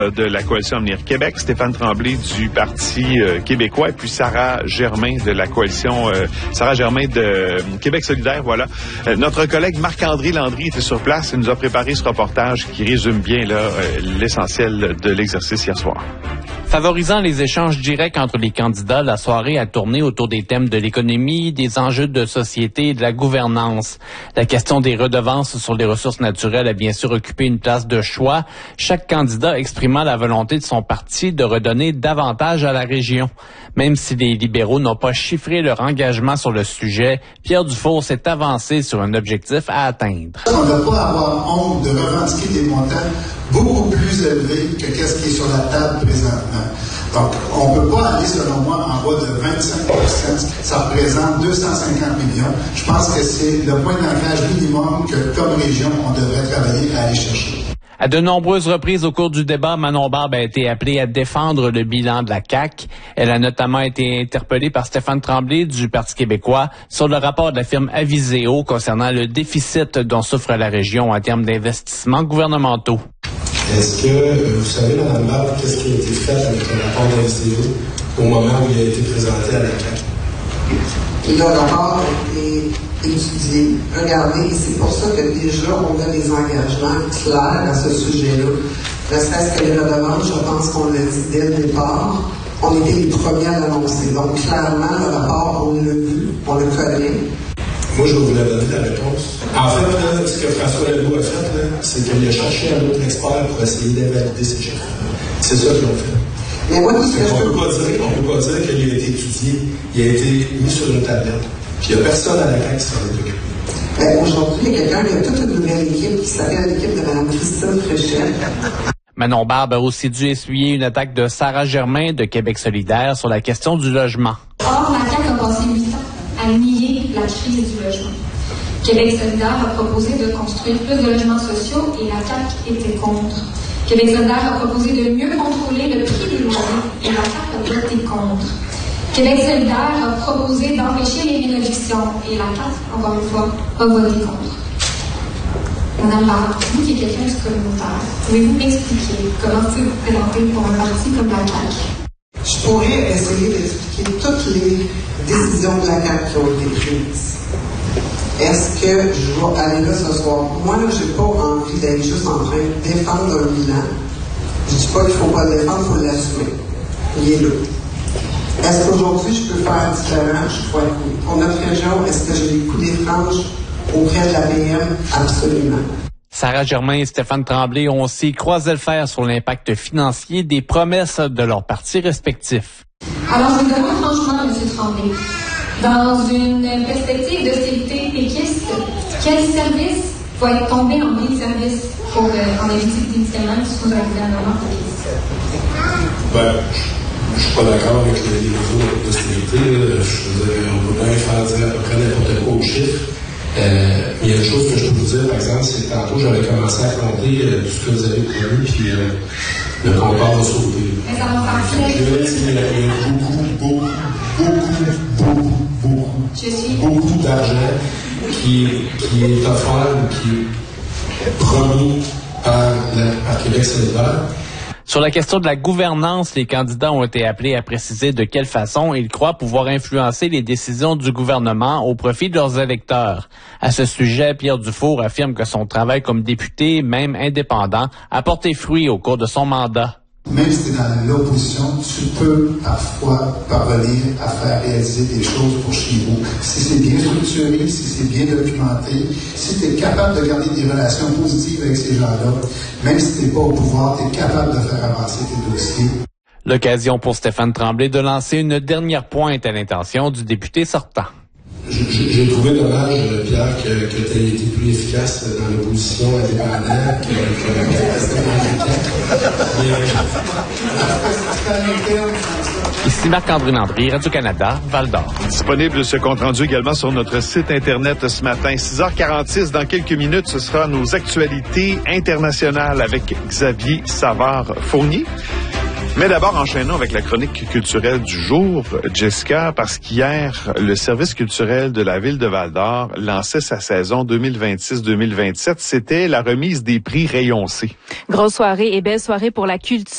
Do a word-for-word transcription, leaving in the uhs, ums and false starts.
de la Coalition Avenir Québec, Stéphane Tremblay du Parti euh, québécois, et puis Sarah Germain de la Coalition, euh, Sarah Germain de euh, Québec solidaire, voilà. Euh, notre collègue Marc-André Landry était sur place et nous a préparé ce reportage qui résume bien là euh, l'essentiel de l'exercice hier soir. Favorisant les échanges directs entre les candidats, la soirée a tourné autour des thèmes de l'économie, des enjeux de société et de la gouvernance. La question des redevances sur les ressources naturelles a bien sûr occupé une place de choix, chaque candidat exprimant la volonté de son parti de redonner davantage à la région. Même si les libéraux n'ont pas chiffré leur engagement sur le sujet, Pierre Dufour s'est avancé sur un objectif à atteindre. On ne doit pas avoir honte de revendiquer des montants beaucoup plus élevés que ce qui est sur la table présentement. Donc, on ne peut pas aller, selon moi, en bas de vingt-cinq pour cent. Ça représente deux cent cinquante millions. Je pense que c'est le point d'ancrage minimum que, comme région, on devrait travailler à aller chercher. À de nombreuses reprises au cours du débat, Manon Barbe a été appelée à défendre le bilan de la C A Q. Elle a notamment été interpellée par Stéphane Tremblay du Parti québécois sur le rapport de la firme Aviseo concernant le déficit dont souffre la région en termes d'investissements gouvernementaux. Est-ce que vous savez, Mme Barbe, qu'est-ce qui a été fait avec le rapport d'Aviseo au moment où il a été présenté à la C A Q? Le rapport a été étudié, regardé, et c'est pour ça que déjà on a des engagements clairs à ce sujet-là. Ne serait-ce que les redevances, je pense qu'on l'a dit dès le départ, on était les premiers à l'annoncer. Donc clairement, le rapport, on l'a vu, on le connaît. Moi, je vais vous la donner la réponse. En fait, là, ce que François Legault a fait, là, c'est qu'il a cherché un autre expert pour essayer d'invalider ces chiffres. C'est ça qu'ils ont fait. Mais moi, ce que on ne peut pas dire, on peut pas dire qu'il a été étudié, il a été mis sur une tablette. Puis il n'y a personne à la C A Q qui s'en est occupé. Ben, aujourd'hui, il y a quelqu'un qui a toute une nouvelle équipe qui s'appelle l'équipe de Mme Christine Fréchette. Manon Barbe a aussi dû essuyer une attaque de Sarah Germain de Québec solidaire sur la question du logement. Or, la C A Q a passé huit ans à nier la crise du logement. Québec solidaire a proposé de construire plus de logements sociaux et la C A Q était contre. Québec solidaire a proposé de mieux contrôler le prix des loyers et la C A Q a voté contre. Québec solidaire a proposé d'empêcher les rénovations et la C A Q, encore une fois, a voté contre. Madame Barbe, vous qui êtes quelqu'un du communautaire, pouvez-vous m'expliquer comment vous vous présentez pour un parti comme la C A Q? Je pourrais essayer d'expliquer toutes les décisions de la C A Q qui ont été prises. Est-ce que je vais aller là ce soir? Moi, là, j'ai pas envie d'être juste en train de défendre un bilan. Je dis pas qu'il faut pas le défendre, il faut l'assumer. Il est là. Est-ce qu'aujourd'hui, je peux faire différent? Je crois que oui. Pour notre région, est-ce que j'ai les coups des franges auprès de la P M? Absolument. Sarah Germain et Stéphane Tremblay ont aussi croisé le fer sur l'impact financier des promesses de leurs partis respectifs. Alors, je vous demande franchement, M. Tremblay, dans une perspective d'austérité péquiste, quel service va être tombé en bris de service pour euh, en éviter des médicaments sous un gouvernement péquiste? Ben, je ne suis pas d'accord avec les mesures d'austérité. Je veux dire, on peut bien faire dire à peu près n'importe quoi aux chiffres. Euh, il y a une chose que je peux vous dire, par exemple, c'est que tantôt, j'avais commencé à compter euh, tout ce que vous avez promis, puis euh, le compteur va sauter. Mais ça va partir. Il y a beaucoup, beaucoup, beaucoup, beaucoup, beaucoup, Je suis... beaucoup d'argent qui, qui est offert ou qui est promis par, la, par Québec solidaire. Sur la question de la gouvernance, les candidats ont été appelés à préciser de quelle façon ils croient pouvoir influencer les décisions du gouvernement au profit de leurs électeurs. À ce sujet, Pierre Dufour affirme que son travail comme député, même indépendant, a porté fruit au cours de son mandat. Même si tu es dans l'opposition, tu peux parfois parvenir à faire réaliser des choses pour chez vous. Si c'est bien structuré, si c'est bien documenté, si tu es capable de garder des relations positives avec ces gens-là, même si tu n'es pas au pouvoir, tu es capable de faire avancer tes dossiers. L'occasion pour Stéphane Tremblay de lancer une dernière pointe à l'intention du député sortant. J'ai trouvé dommage, Pierre, que, que tu aies été plus efficace dans l'opposition indépendante que, que la président Ici Marc-André Landry, Radio-Canada, Val-d'Or. Disponible ce compte-rendu également sur notre site Internet ce matin. six heures quarante-six, dans quelques minutes, ce sera nos actualités internationales avec Xavier Savard-Fournier. Mais d'abord, enchaînons avec la chronique culturelle du jour, Jessica, parce qu'hier, le service culturel de la ville de Val-d'Or lançait sa saison deux mille vingt-six deux mille vingt-sept. C'était la remise des prix Rayon C. Grosse soirée et belle soirée pour la culture.